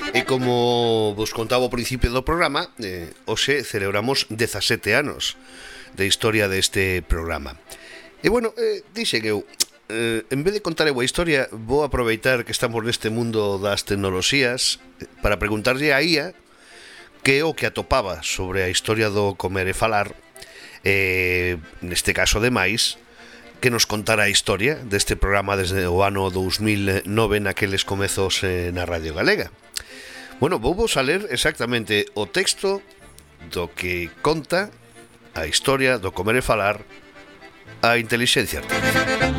E como vos contaba ao principio do programa, hoxe celebramos 17 anos de historia deste programa. E bueno, dixen eu, en vez de contar eu a historia, vou aproveitar que estamos neste mundo das tecnoloxías para preguntarlle a IA que é o que atopaba sobre a historia do comer e falar, neste caso ademais, que nos contara a historia deste programa desde o ano 2009 naqueles comezos na Radio Galega. Bueno, vou a ler exactamente o texto do que conta a historia do comer e falar a inteligencia artificial.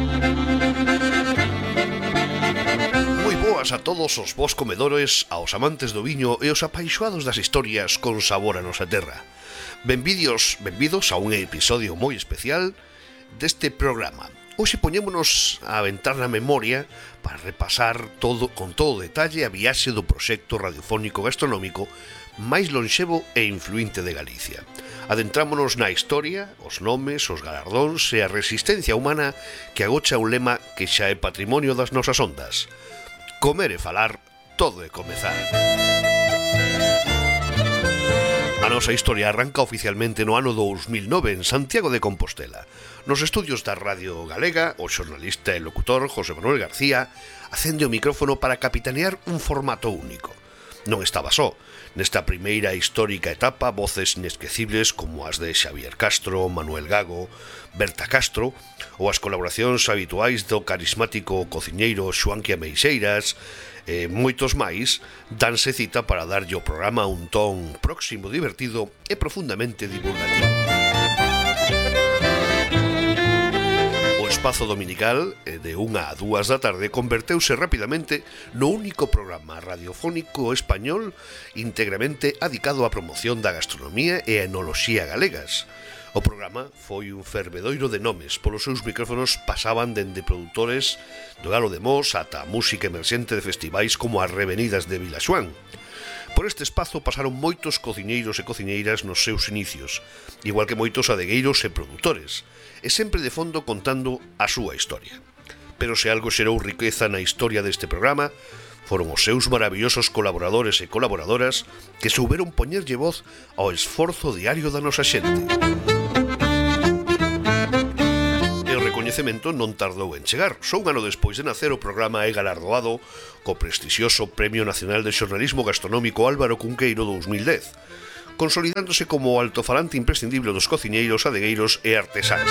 Moi boas a todos os vos comedores, aos amantes do viño e os apaixoados das historias con sabor a nosa terra. Benvidos a un episodio moi especial deste programa. Hoxe poñémonos a aventar na memoria para repasar con todo detalle a viaxe do proxecto radiofónico gastronómico máis lonxevo e influinte de Galicia. Adentrámonos na historia, os nomes, os galardóns e a resistencia humana que agocha un lema que xa é patrimonio das nosas ondas. Comer e falar, todo é comezar. A nosa historia arranca oficialmente no ano 2009 en Santiago de Compostela. Nos estudios da Radio Galega, o xornalista e locutor José Manuel García acende o micrófono para capitanear un formato único. Non estaba só. Nesta primeira histórica etapa, voces inesquecibles como as de Xavier Castro, Manuel Gago, Berta Castro ou as colaboracións habituais do carismático cociñeiro Xoán Meixeiras e moitos máis danse cita para darlle ao programa un ton próximo, divertido e profundamente divulgativo. O espazo dominical de 1 a 2 da tarde converteuse rapidamente no único programa radiofónico español íntegramente adicado á promoción da gastronomía e a enoloxía galegas. O programa foi un fervedoiro de nomes. Polos seus micrófonos pasaban dende produtores do Galo de Mos ata a música emerxente de festivais como as Revenidas de Vilaxoán. Por este espazo pasaron moitos cociñeiros e cociñeiras nos seus inicios, igual que moitos adegueiros e produtores, e sempre de fondo contando a súa historia. Pero se algo xerou riqueza na historia deste programa, foron os seus maravillosos colaboradores e colaboradoras que souberon poñerlle voz ao esforzo diario da nosa xente. E o recoñecemento non tardou en chegar. Só un ano despois de nacer, o programa é galardoado co prestixioso Premio Nacional de Xornalismo Gastronómico Álvaro Cunqueiro 2010, consolidándose como o altofalante imprescindible dos cociñeiros, adegueiros e artesáns.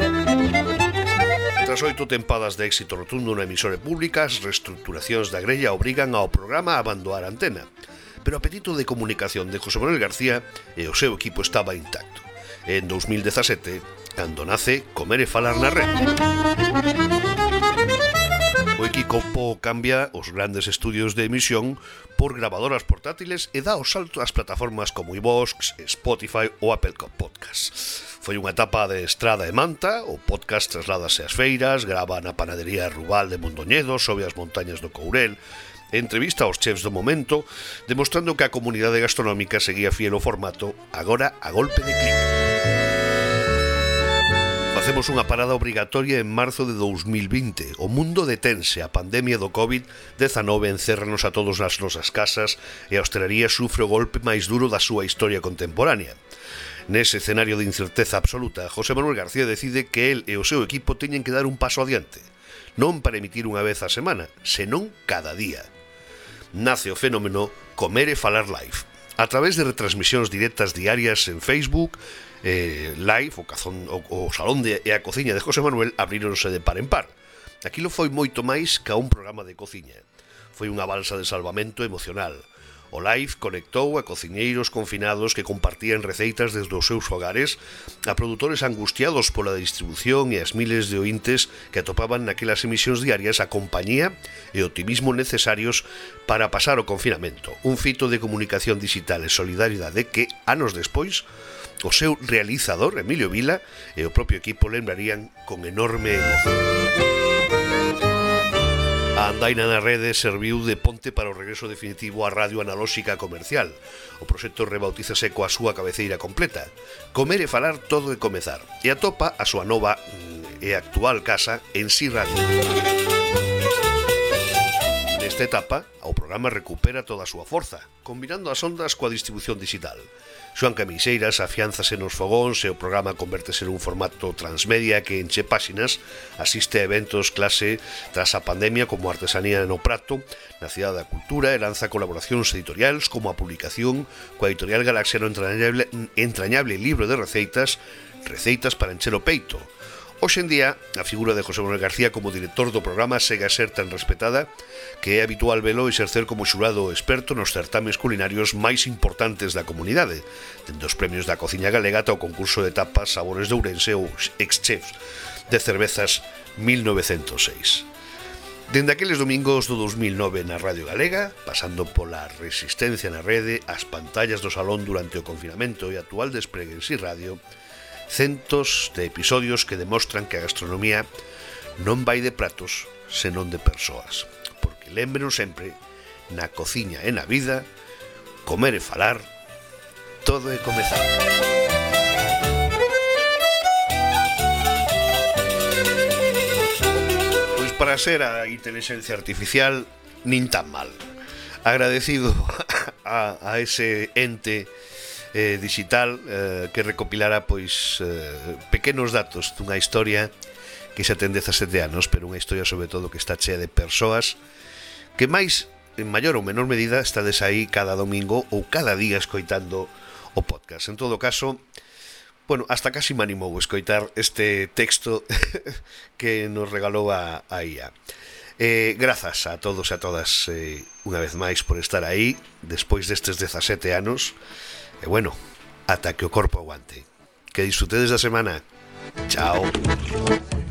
Tras 8 tempadas de éxito rotundo na emisora pública, as reestructuracións da grella obrigan ao programa a abandonar a antena. Pero o apetito de comunicación de José Manuel García e o seu equipo estaba intacto. En 2017, cando nace Comer e falar na rede. O equipo cambia os grandes estudios de emisión por grabadoras portátiles e dá o salto ás plataformas como iVoox, Spotify ou Apple Podcasts. Foi unha etapa de estrada e manta, o podcast trasládase ás feiras, grava na panadería Rubal de Mondoñedo, sobe as montañas do Courel, entrevista aos chefs do momento, demostrando que a comunidade gastronómica seguía fiel ao formato, agora a golpe de clic. Facemos unha parada obrigatoria en marzo de 2020. O mundo detense, a pandemia do COVID-19 encérranos a todos nas nosas casas e a hostelería sufre o golpe máis duro da súa historia contemporánea. Nese escenario de incerteza absoluta, José Manuel García decide que el e o seu equipo teñen que dar un paso adiante, non para emitir unha vez a semana, senón cada día. Nace o fenómeno Comer e falar live, a través de retransmisións directas diarias en Facebook, live, o salón e a cociña de José Manuel abríronse de par en par. Aquilo foi moito máis que un programa de cociña. Foi unha balsa de salvamento emocional. O live conectou a cociñeiros confinados que compartían receitas desde os seus hogares a produtores angustiados pola distribución e as miles de ointes que atopaban naquelas emisións diarias a compañía e o optimismo necesarios para pasar o confinamento. Un fito de comunicación digital e solidaridade que, anos despois, o seu realizador, Emilio Vila, e o propio equipo lembrarían con enorme emoción. A andaina na rede serviu de ponte para o regreso definitivo á radio analóxica comercial. O proxecto rebautízase coa súa cabeceira completa. Comer e falar, todo e comezar. E atopa a súa nova e actual casa en Si Radio. Nesta etapa, o programa recupera toda a súa forza, combinando as ondas coa distribución digital. Xoan Camiseiras afiánzase nos fogóns e o programa convértese nun formato transmedia que enche páxinas, asiste a eventos clase tras a pandemia como Artesanía no Prato, na Cidade da Cultura e lanza colaboracións editoriais como a publicación coa editorial Galaxia no entrañable libro de receitas para encher o peito. Hoxe en día, a figura de José Manuel García como director do programa segue a ser tan respetada que é habitual velo exercer como xurado experto nos certames culinarios máis importantes da comunidade, dende os premios da cociña galega ata o concurso de tapas Sabores de Ourense ou ex-chefs de cervezas 1906. Dende aqueles domingos do 2009 na Radio Galega, pasando pola resistencia na rede, as pantallas do salón durante o confinamento e a actual despregue en Si Radio, centos de episodios que demostran que a gastronomía non vai de pratos, senón de persoas. Porque lémbrenos sempre, na cociña e na vida, comer e falar, todo é comezar. Pois para ser a inteligencia artificial, nin tan mal. Agradecido a ese ente digital que recopilara pois pequenos datos dunha historia que xa ten 17 anos, pero unha historia sobre todo que está chea de persoas que máis, en maior ou menor medida, estades aí cada domingo ou cada día escoitando o podcast. En todo caso, bueno, hasta casi me animou a escoitar este texto que nos regalou a IA. Grazas a todos e a todas unha vez máis por estar aí despois destes 17 anos. E bueno, ata que o corpo aguante. Que disfrutedes da semana. Chao.